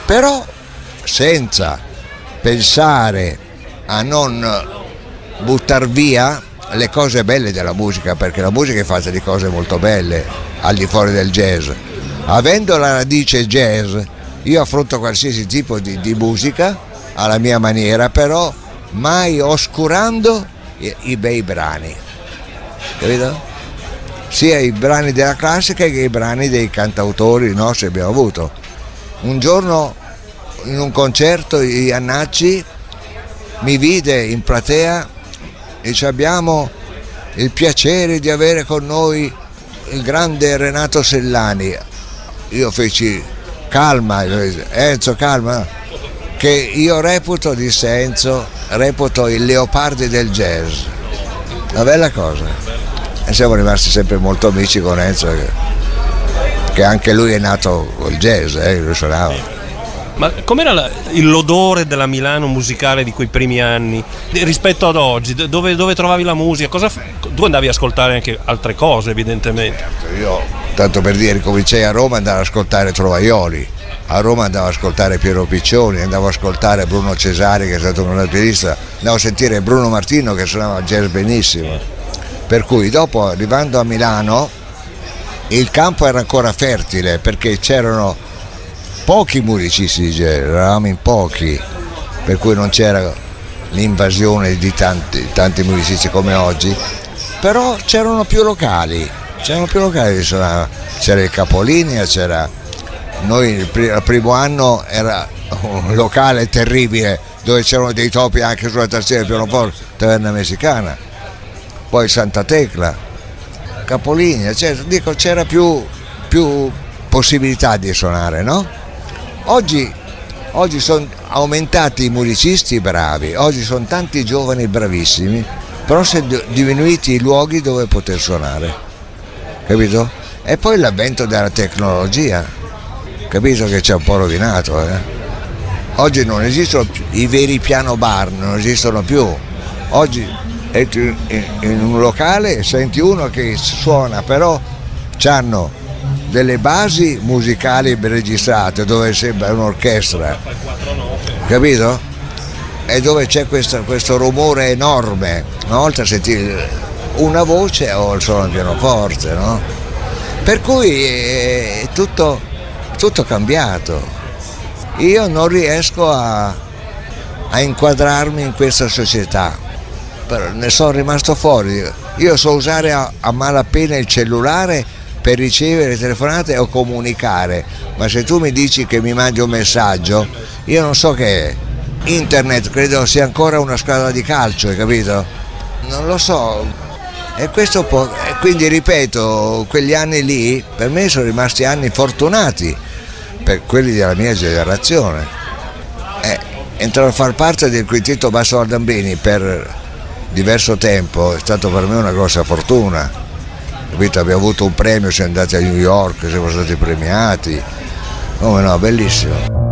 però senza pensare a non buttar via le cose belle della musica, perché la musica è fatta di cose molto belle al di fuori del jazz. Avendo la radice jazz, io affronto qualsiasi tipo di musica alla mia maniera, però mai oscurando i bei brani, capito? Sia i brani della classica che i brani dei cantautori nostri abbiamo avuto. Un giorno in un concerto Iannacci mi vide in platea e abbiamo il piacere di avere con noi il grande Renato Sellani. Io feci calma, Enzo calma, che io reputo, disse Enzo, reputo il Leopardi del jazz, una bella cosa. E siamo rimasti sempre molto amici con Enzo, che anche lui è nato col jazz, lui suonava. Ma com'era l'odore della Milano musicale di quei primi anni rispetto ad oggi? Dove trovavi la musica? Tu andavi ad ascoltare anche altre cose, evidentemente. Io, tanto per dire, cominciai a Roma, andavo ad ascoltare Trovaioli, a Roma andavo ad ascoltare Piero Piccioni, andavo ad ascoltare Bruno Cesari, che è stato un batterista, andavo a sentire Bruno Martino, che suonava jazz benissimo. Per cui dopo, arrivando a Milano, il campo era ancora fertile, perché c'erano pochi musicisti di jazz, eravamo in pochi, per cui non c'era l'invasione di tanti musicisti come oggi, però c'erano più locali che suonavano. C'era il Capolinea, noi il primo anno era un locale terribile dove c'erano dei topi anche sulla tastiera del pianoforte, Taverna Messicana, poi Santa Tecla, Capolinea, c'era più possibilità di suonare, no? Oggi sono aumentati i musicisti bravi, oggi sono tanti giovani bravissimi, però sono diminuiti i luoghi dove poter suonare, capito? E poi l'avvento della tecnologia, capito, che ci ha un po' rovinato, Oggi non esistono più i veri piano bar, non esistono più. Oggi entri in un locale e senti uno che suona, però c'hanno delle basi musicali ben registrate, dove sembra un'orchestra, capito? E dove c'è questo rumore enorme. Una volta sentivi una voce o il suono del pianoforte, no? Per cui è tutto cambiato. Io non riesco a inquadrarmi in questa società, però ne sono rimasto fuori. Io so usare a malapena il cellulare per ricevere telefonate o comunicare, ma se tu mi dici che mi mandi un messaggio, io non so che è. Internet credo sia ancora una squadra di calcio, hai capito? Non lo so. E questo quindi ripeto, quegli anni lì per me sono rimasti anni fortunati, per quelli della mia generazione. Entrare a far parte del quintetto Basso Aldambini per diverso tempo è stato per me una grossa fortuna. Capito? Abbiamo avuto un premio, siamo andati a New York, siamo stati premiati, come no, bellissimo.